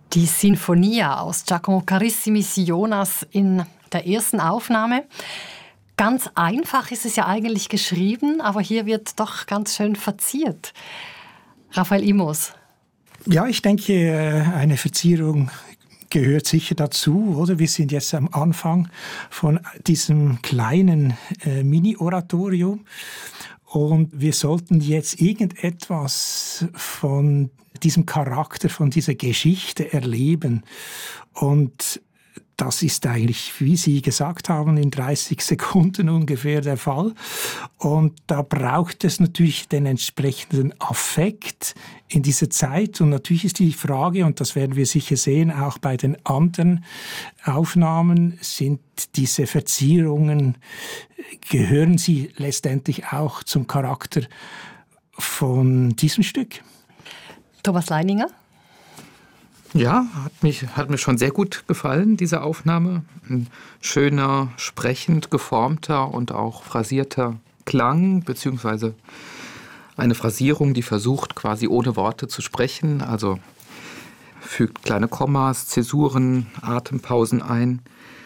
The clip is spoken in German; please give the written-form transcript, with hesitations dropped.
Die Sinfonia aus Giacomo Carissimis Jonas in der ersten Aufnahme. Ganz einfach ist es ja eigentlich geschrieben, aber hier wird doch ganz schön verziert. Raphael Immers. Ja, ich denke, eine Verzierung gehört sicher dazu, oder? Wir sind jetzt am Anfang von diesem kleinen Mini-Oratorium und wir sollten jetzt irgendetwas von diesem Charakter, von dieser Geschichte erleben. Und das ist eigentlich, wie Sie gesagt haben, in 30 Sekunden ungefähr der Fall. Und da braucht es natürlich den entsprechenden Affekt in dieser Zeit. Und natürlich ist die Frage, und das werden wir sicher sehen, auch bei den anderen Aufnahmen, sind diese Verzierungen, gehören sie letztendlich auch zum Charakter von diesem Stück? Thomas Leininger? Ja, hat mir schon sehr gut gefallen, diese Aufnahme. Ein schöner, sprechend geformter und auch phrasierter Klang, beziehungsweise eine Phrasierung, die versucht, quasi ohne Worte zu sprechen, also fügt kleine Kommas, Zäsuren, Atempausen ein.